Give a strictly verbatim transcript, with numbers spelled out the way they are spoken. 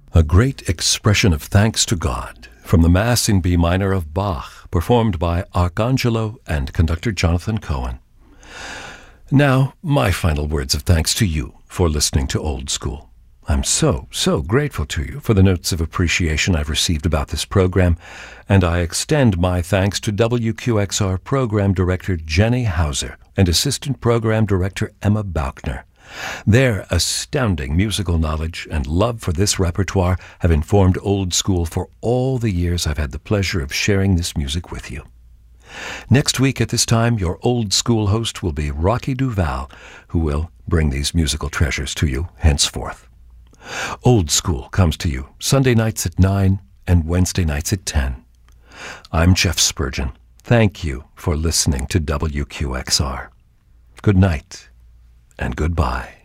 A great expression of thanks to God from the Mass in B minor of Bach, performed by Arcangelo and conductor Jonathan Cohen. Now, my final words of thanks to you for listening to Old School. I'm so, so grateful to you for the notes of appreciation I've received about this program, and I extend my thanks to W Q X R Program Director Jenny Hauser and Assistant Program Director Emma Baukner. Their astounding musical knowledge and love for this repertoire have informed Old School for all the years I've had the pleasure of sharing this music with you. Next week at this time, your Old School host will be Rocky Duval, who will bring these musical treasures to you henceforth. Old School comes to you Sunday nights at nine and Wednesday nights at ten. I'm Jeff Spurgeon. Thank you for listening to W Q X R. Good night and goodbye.